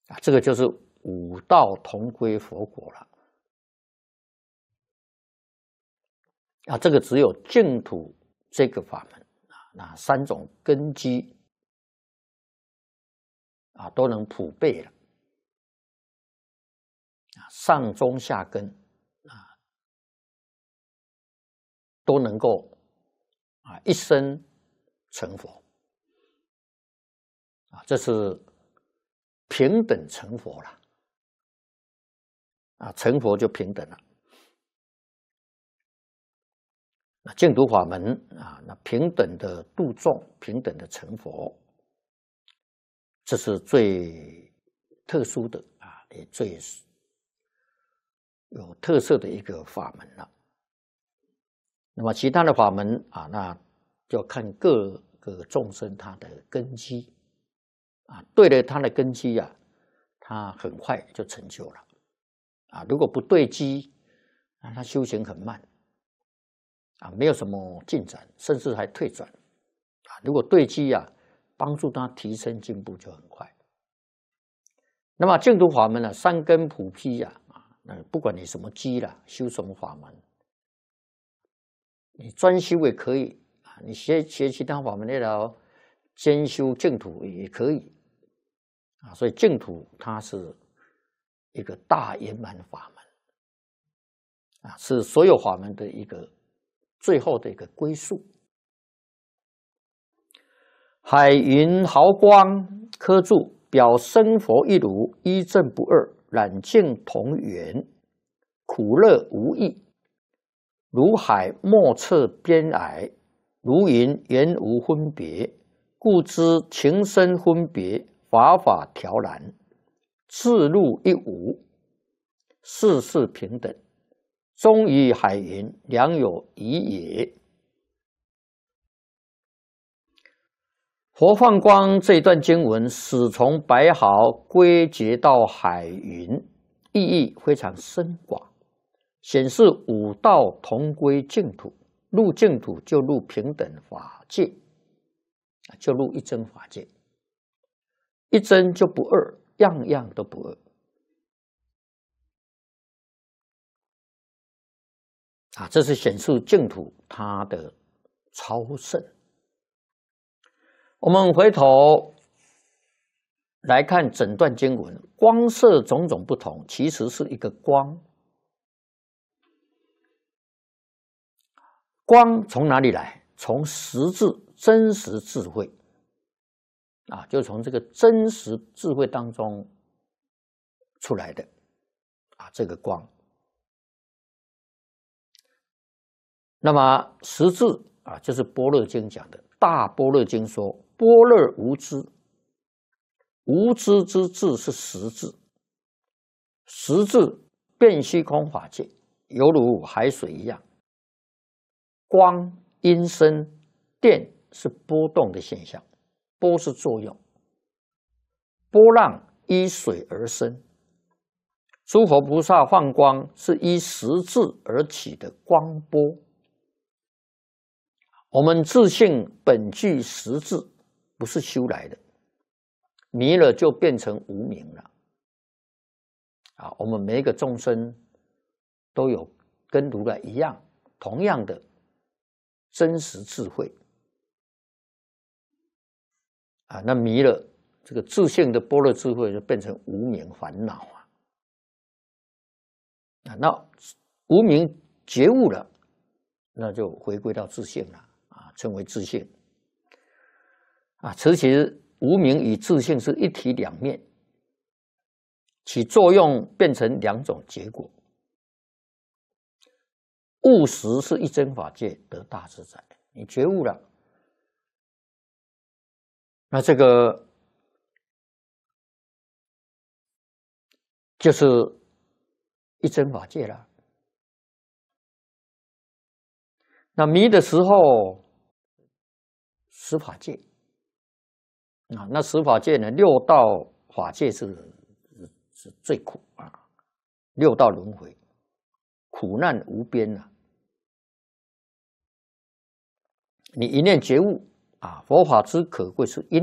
这个就是五道同归佛果了。这个只有净土这个法门那3种根基都能普备了，上中下根都能够一生成佛这是平等成佛了成佛就平等了。那净土法门那平等的度众，平等的成佛，这是最特殊的也最有特色的一个法门了。那么其他的法门那就看各个众生他的根基对了他的根基他很快就成就了如果不对基他修行很慢没有什么进展，甚至还退转如果对基帮助他提升进步就很快。那么净土法门3根普披不管你什么基修什么法门，你专修也可以你学其他法门要兼修净土也可以所以净土它是一个大圆满法门是所有法门的一个最后的一个归宿。海云毫光科注，表生佛一如，一正不二，染净同源，苦乐无异。如海莫测边蔼，如云言无分别，故知情深分别，法法调然，自入一无，事事平等，终于海云，良有疑也。佛放光这一段经文始从白毫归结到海云，意义非常深广，显示五道同归净土，入净土就入平等法界，就入一真法界，一真就不二，样样都不二这是显示净土它的超胜。我们回头来看整段经文，光色种种不同，其实是一个光。光从哪里来？从实质真实智慧就从这个真实智慧当中出来的这个光。那么实质就是般若经讲的，大般若经说般若无知，无知之智是实质，实质遍虚空法界，犹如海水一样，光、音声、电是波动的现象，波是作用，波浪依水而生。诸佛菩萨放光是依实质而起的光波。我们自性本具实质，不是修来的，迷了就变成无明了我们每一个众生都有跟如来一样同样的真实智慧那迷了这个自性的般若智慧就变成无明烦恼那无明觉悟了，那就回归到自性了称为自性其实无明与自性是一体两面，起作用变成2种结果。悟实是一真法界得大自在，你觉悟了，那这个就是一真法界了。那迷的时候十法界那十法界呢，6道法界是最苦6道轮回，苦难无边你一念觉悟佛法之可贵是因